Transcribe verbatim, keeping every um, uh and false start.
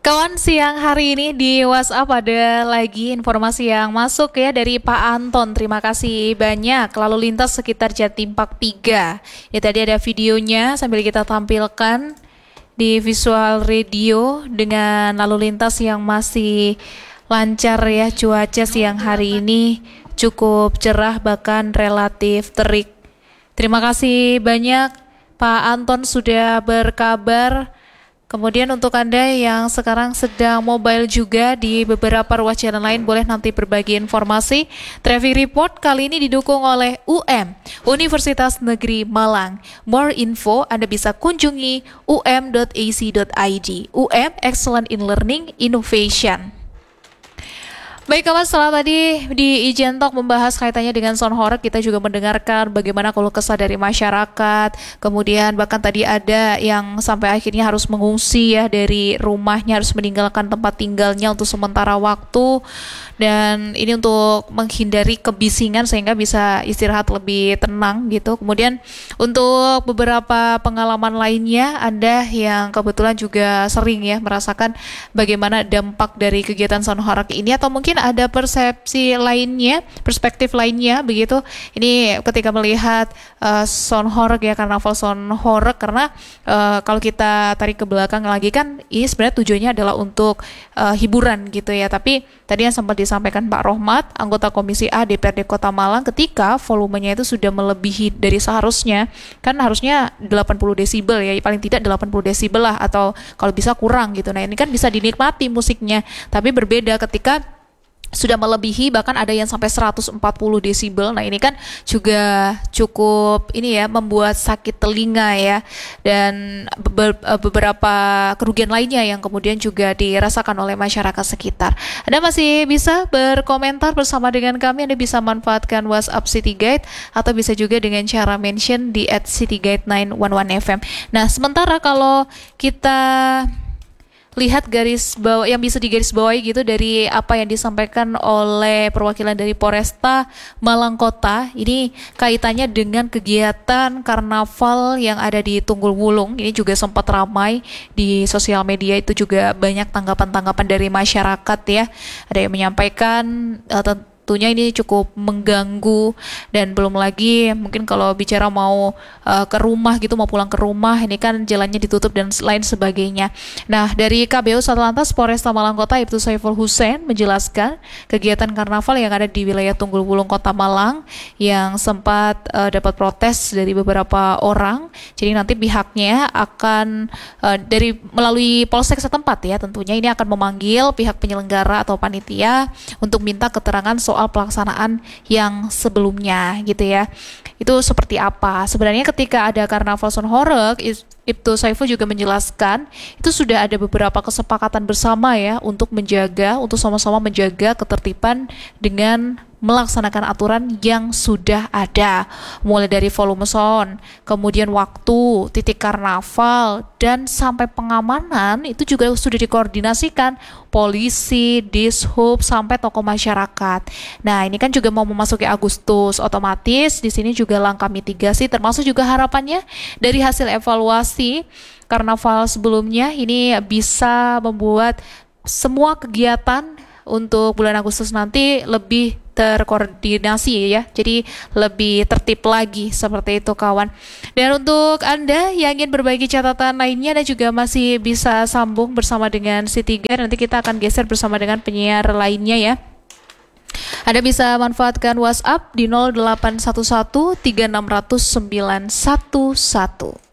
Kawan, siang hari ini di WhatsApp ada lagi informasi yang masuk ya dari Pak Anton. Terima kasih banyak. Lalu lintas sekitar Jatimpak tiga. Ya tadi ada videonya sambil kita tampilkan di visual radio dengan lalu lintas yang masih lancar ya. Cuaca siang hari ini cukup cerah bahkan relatif terik. Terima kasih banyak Pak Anton sudah berkabar. Kemudian untuk Anda yang sekarang sedang mobile juga di beberapa ruas jalan lain boleh nanti berbagi informasi. Traffic Report kali ini didukung oleh U M, Universitas Negeri Malang. More info Anda bisa kunjungi u m dot a c dot i d. U M, Excellent in Learning Innovation. Baik kawan, setelah tadi di Ijen Talk membahas kaitannya dengan sound horeg, kita juga mendengarkan bagaimana keluh kesah dari masyarakat. Kemudian bahkan tadi ada yang sampai akhirnya harus mengungsi ya dari rumahnya, harus meninggalkan tempat tinggalnya untuk sementara waktu. Dan ini untuk menghindari kebisingan sehingga bisa istirahat lebih tenang gitu. Kemudian untuk beberapa pengalaman lainnya, Anda yang kebetulan juga sering ya merasakan bagaimana dampak dari kegiatan sound horeg ini, atau mungkin ada persepsi lainnya, perspektif lainnya begitu. Ini ketika melihat uh, sound horeg ya, karnaval sound horeg, karena uh, kalau kita tarik ke belakang lagi kan ini sebenarnya tujuannya adalah untuk uh, hiburan gitu ya. Tapi tadi yang sempat disampaikan Pak Rohmat, anggota Komisi A D P R D Kota Malang, ketika volumenya itu sudah melebihi dari seharusnya, kan harusnya delapan puluh desibel ya, paling tidak delapan puluh desibel lah, atau kalau bisa kurang gitu. Nah ini kan bisa dinikmati musiknya, tapi berbeda ketika sudah melebihi, bahkan ada yang sampai seratus empat puluh desibel. Nah ini kan juga cukup ini ya, membuat sakit telinga ya, dan be- beberapa kerugian lainnya yang kemudian juga dirasakan oleh masyarakat sekitar. Anda masih bisa berkomentar bersama dengan kami. Anda bisa manfaatkan WhatsApp City Guide atau bisa juga dengan cara mention di at cityguide sembilan satu satu F M. Nah sementara kalau kita lihat garis bawah yang bisa digaris bawahi gitu dari apa yang disampaikan oleh perwakilan dari Polresta Malang Kota, ini kaitannya dengan kegiatan karnaval yang ada di Tunggul Wulung. Ini juga sempat ramai di sosial media, itu juga banyak tanggapan-tanggapan dari masyarakat ya. Ada yang menyampaikan uh, tentunya ini cukup mengganggu, dan belum lagi mungkin kalau bicara mau uh, ke rumah gitu, mau pulang ke rumah, ini kan jalannya ditutup dan lain sebagainya. Nah dari K B U Satlantas Polresta Malang Kota Ibtu Saiful Hussein menjelaskan kegiatan karnaval yang ada di wilayah Tunggul Wulung Kota Malang yang sempat uh, dapat protes dari beberapa orang. Jadi nanti pihaknya akan uh, dari melalui polsek setempat ya, tentunya ini akan memanggil pihak penyelenggara atau panitia untuk minta keterangan soal soal pelaksanaan yang sebelumnya gitu ya. Itu seperti apa? Sebenarnya ketika ada karnaval sound horeg, Ibtu Saiful juga menjelaskan itu sudah ada beberapa kesepakatan bersama ya untuk menjaga, untuk sama-sama menjaga ketertiban dengan melaksanakan aturan yang sudah ada, mulai dari volume sound, kemudian waktu, titik karnaval, dan sampai pengamanan itu juga sudah dikoordinasikan polisi, dishub, sampai tokoh masyarakat. Nah ini kan juga mau memasuki Agustus, otomatis di sini juga langkah mitigasi, termasuk juga harapannya dari hasil evaluasi karnaval sebelumnya ini bisa membuat semua kegiatan untuk bulan Agustus nanti lebih terkoordinasi ya, jadi lebih tertib lagi seperti itu kawan. Dan untuk Anda yang ingin berbagi catatan lainnya, dan juga masih bisa sambung bersama dengan City Guide, nanti kita akan geser bersama dengan penyiar lainnya ya. Anda bisa manfaatkan WhatsApp di nol delapan satu satu tiga enam nol nol sembilan satu satu.